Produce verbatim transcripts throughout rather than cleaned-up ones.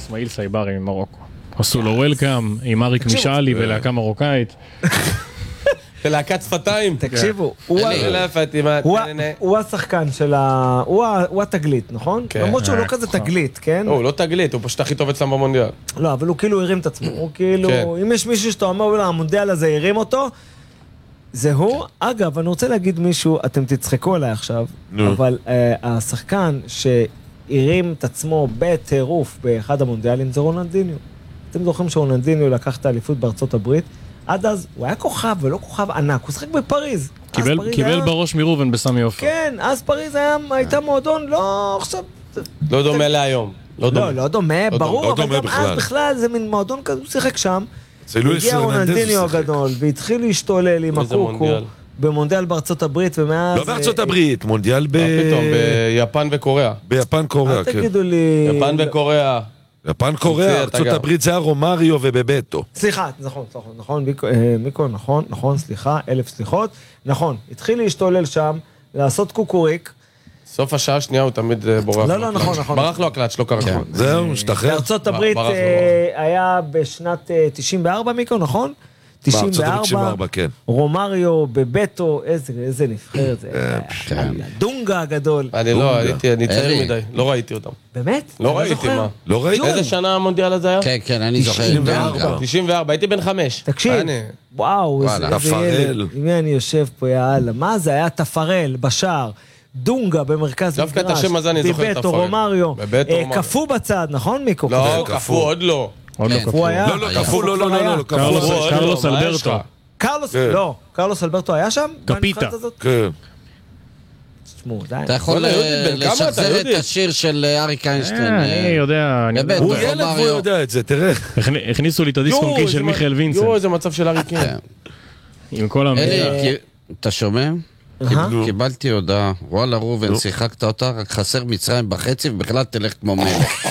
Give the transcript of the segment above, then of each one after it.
אסמאעיל סייברי ממרוקו. עשו לו וולקאם עם אריק משאלי ולהקה מרוקאית. ולהקת שפתיים. תקשיבו, הוא השחקן של ה... הוא התגלית, נכון? למרות שהוא לא כזה תגלית, כן? הוא לא תגלית, הוא פשוט הכי טוב אצלם במונדיאל. לא, אבל הוא כאילו הרים את עצמו. הוא כאילו, אם יש מישהו שאתה אומר, המונדיאל הזה הרים אותו, זה הוא. אגב, אני רוצה להגיד מישהו, אתם תצחקו עליי עכשיו, אבל השחקן שהרים את עצמו בטירוף באחד המונדיאלים זה רונלדיניו. אתם זוכרים שרונלדיניו לקח את האליפות בארצות הברית, עד אז הוא היה כוכב ולא כוכב ענק, הוא שחק בפריז. קיבל בראש מרובן בסמי עופר. כן, אז פריז הייתה מועדון, לא עכשיו... לא דומה להיום. לא, לא דומה, ברור, אבל גם אז בכלל זה מין מועדון כזה, הוא שיחק שם, הגיע רונלדיניו הגדול, והתחיל להשתולל עם הקוקו במונדיאל בארצות הברית, ומאז... לא בארצות הברית, מונדיאל ב... פתאום, ביפן וקוריאה. ביפן קוריאה, כן. אל תגידו לי... יפן וקוריאה. יפן קוריאה, ארצות הברית זה היה רומריו ובבטו. סליחה, נכון, נכון, נכון, מיקו, נכון, נכון, סליחה, אלף סליחות, נכון, התחיל להשתולל שם, לעשות קוקוריק. סוף השעה השנייה הוא תמיד בורח. לא, לא, נכון, נכון. ברח לו הקלאץ', לא קרה. זהו, משתחרר. בארצות הברית היה בשנת תשעים וארבע, מיקו, נכון? תשעים וארבע, כן. רומריו בבטו, איזה נבחרת זה. דונגה הגדול. אני לא, אני צעיר מדי, לא ראיתי אותם. באמת? לא ראיתי מה. לא ראיתי? איזה שנה המונדיאל הזה היה? כן, כן, אני זוכר. תשעים וארבע, הייתי בן חמש. תקשיב, וואו, איזה ילד. עם מי אני יושב פה, יאללה. מה זה? היה תפרל בשער. דונגה במרכז דווקא את השם הזה אני זוכר בבטו, רומריו. קפו בצד, נכון מיקו? לא, קפו, עוד לא. הוא היה? לא, לא, קפו, לא, לא, לא, לא, קרלוס אלברטו. קרלוס, לא, קרלוס אלברטו היה שם? קפיטה. כן. אתה יכול לשחזר את השיר של אריק איינשטיין. אני יודע. הוא ילד והוא יודע את זה, תראה. הכניסו לי את הדיסק-און-קי של מיכאל וינסנט. יואו, איזה מצב של אריק איינשטיין. עם כל המידע. אתה שומע? קיבלתי הודעה, וואלה רובן, שיחקת אותה, רק חסר מצרים בחצי ובכלל תלך כמו מלך.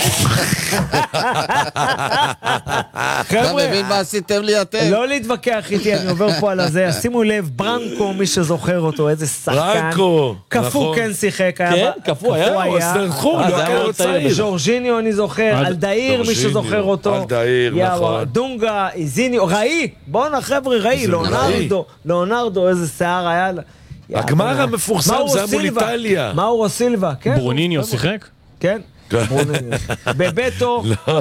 אתה מבין מה עשיתם לי אתם? לא להתווכח איתי, אני עובר פה על הזה. שימו לב, ברנקו, מי שזוכר אותו, איזה שחקן. קפו כן שיחק. כן, קפו היה. ז'ורג'יניו אני זוכר, אלדאיר, מי שזוכר אותו. אלדאיר, נכון. דונגה, איזיניו, ראי, בואו נחבר'ה, ראי, לאונרדו, לאונרדו, איזה שיער היה לה. הגמר המפורסם זה היה מול איטליה. מאורו סילבה, כן. ברוניניו שיחק? כן. בבטו.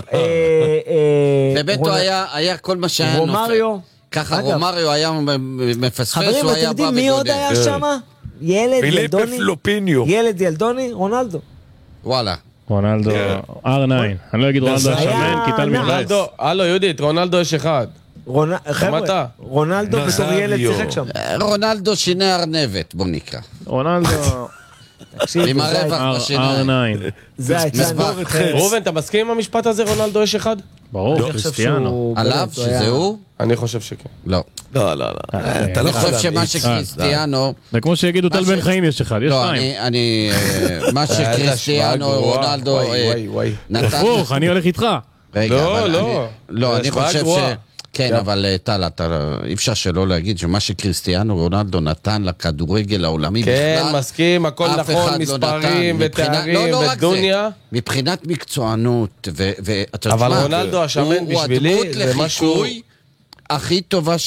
בבטו היה כל מה שהיה נופל. רומריו. ככה רומריו היה מפספס. חברים, אתם יודעים מי עוד היה שם? ילד ילדוני. פילופיניו. ילד ילדוני, רונלדו. וואלה. רונלדו, אר תשע. אני לא אגיד רונלדו השמן, כי תל מתרץ. הלו, יהודית, רונלדו יש אחד. חבר'ה, רונלדו בתור ילד שיחק שם. רונלדו שיני ארנבת, בוא נקרא. רונלדו... עם הרווח בשיניים. אר תשע. זה הייתה... רובן, אתה מסכים עם המשפט הזה, רונלדו יש אחד? ברור, קריסטיאנו. עליו שזה הוא? אני חושב שכן. לא. לא, לא, לא. אני חושב שמה שקריסטיאנו... זה כמו שיגידו טל בן חיים יש אחד, יש שתיים. לא, אני... מה שקריסטיאנו, רונלדו... הפוך, אני הולך איתך. לא, לא. לא, אני חושב ש... כן, אבל טל, אי אפשר שלא להגיד שמה שקריסטיאנו רונלדו נתן לכדורגל העולמי בכלל, כן, מסכים, הכל נכון, מספרים ותארים ודוניה. מבחינת מקצוענות, אבל רונלדו השמן בשבילי זה משהו... הכי טובה